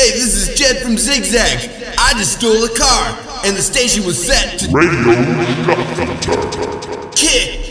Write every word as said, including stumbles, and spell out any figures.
Hey, this is Jed from Zigzag. I just stole a car, and the station was set to Radio Nocturne. kick